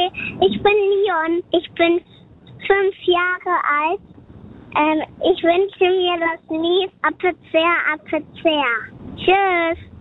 Okay, ich bin Leon. Ich bin 5 Jahre alt. Ich wünsche mir das Lied Apezea, Apezea. Tschüss.